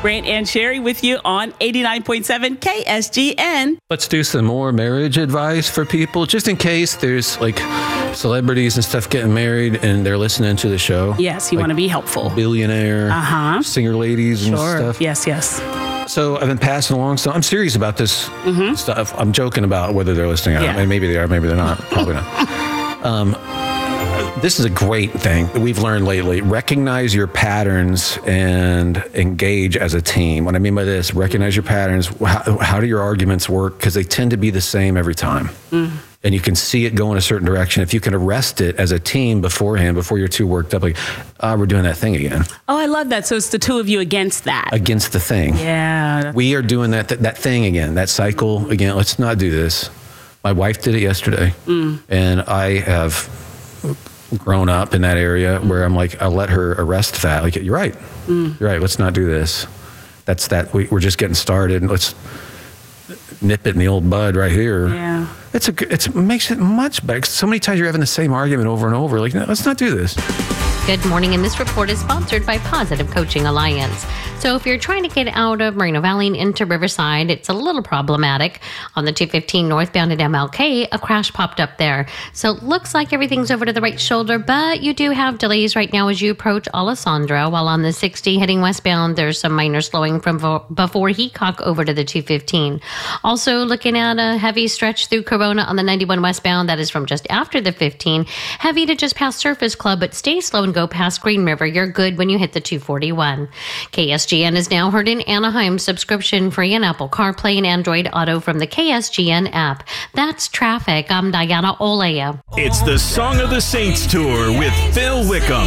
Brant and Sherry with you on 89.7 KSGN. Let's do some more marriage advice for people, just in case there's like celebrities and stuff getting married and they're listening to the show. Yes, you want to be helpful. Billionaire, singer ladies and stuff. Yes. So I've been passing along. So I'm serious about this stuff. I'm joking about whether they're listening or not. And maybe they are, maybe they're not. Probably not. This is a great thing that we've learned lately. Recognize your patterns and engage as a team. What I mean by this, recognize your patterns. How do your arguments work? Because they tend to be the same every time. And you can see it go in a certain direction. If you can arrest it as a team beforehand, before you're too worked up, like, we're doing that thing again. Oh, I love that. So it's the two of you against that. Against the thing. Yeah. We are doing that thing again, that cycle again. Let's not do this. My wife did it yesterday. And I have grown up in that area where I'm like, I'll let her arrest that. Like, you're right. You're right. Let's not do this. That's that. We're just getting started. And let's nip it in the old bud right here. Yeah. It makes it much better. So many times you're having the same argument over and over. Like, no, let's not do this. Good morning, and this report is sponsored by Positive Coaching Alliance. So if you're trying to get out of Moreno Valley and into Riverside, it's a little problematic. On the 215 northbound at MLK, a crash popped up there. So it looks like everything's over to the right shoulder, but you do have delays right now as you approach Alessandro. While on the 60 heading westbound, there's some minor slowing from before Heacock over to the 215. Also looking at a heavy stretch through Corona on the 91 westbound. That is from just after the 15. Heavy to just past Surface Club, but stay slow and go past Green River. You're good when you hit the 241. KSGN is now heard in Anaheim, subscription free in Apple CarPlay and Android Auto from the KSGN app. That's traffic. I'm Diana Olea. It's the Song of the Saints Tour with Phil Wickham.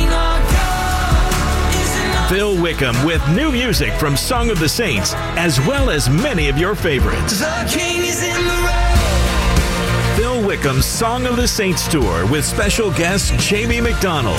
Phil Wickham with new music from Song of the Saints, as well as many of your favorites. Phil Wickham's Song of the Saints Tour with special guest Jamie McDonald.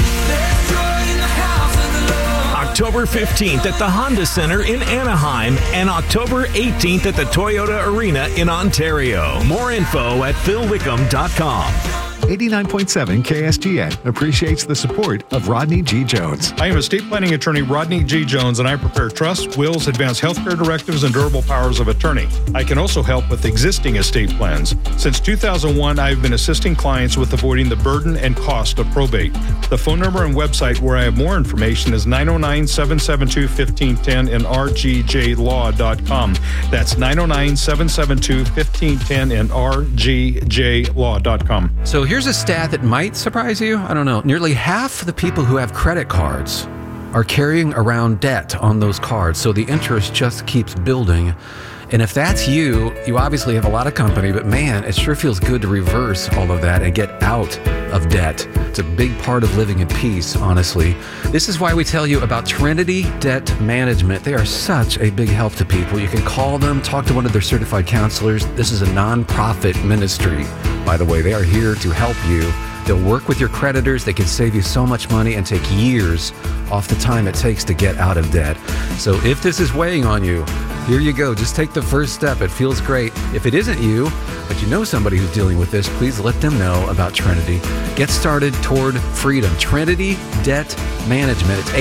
October 15th at the Honda Center in Anaheim and October 18th at the Toyota Arena in Ontario. More info at philwickham.com. 89.7 KSGN appreciates the support of Rodney G. Jones. I am estate planning attorney Rodney G. Jones, and I prepare trusts, wills, advanced healthcare directives, and durable powers of attorney. I can also help with existing estate plans. Since 2001, I have been assisting clients with avoiding the burden and cost of probate. The phone number and website where I have more information is 909-772-1510 and rgjlaw.com. That's 909-772-1510 and rgjlaw.com. So here's a stat that might surprise you. I don't know. Nearly half the people who have credit cards are carrying around debt on those cards. So the interest just keeps building. And if that's you, you obviously have a lot of company, but man, it sure feels good to reverse all of that and get out of debt. It's a big part of living in peace, honestly. This is why we tell you about Trinity Debt Management. They are such a big help to people. You can call them, talk to one of their certified counselors. This is a nonprofit ministry, by the way. They are here to help you. They'll work with your creditors. They can save you so much money and take years off the time it takes to get out of debt. So if this is weighing on you, here you go. Just take the first step. It feels great. If it isn't you, but you know somebody who's dealing with this, please let them know about Trinity. Get started toward freedom. Trinity Debt Management. It's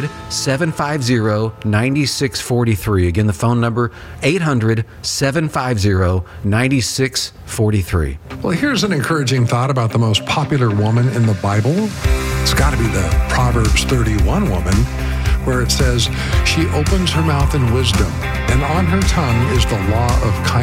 800-750-9643. Again, the phone number, 800-750-9643. Well, here's an encouraging thought about the most popular woman in the Bible. It's got to be the Proverbs 31 woman, where it says, she opens her mouth in wisdom, and on her tongue is the law of kindness.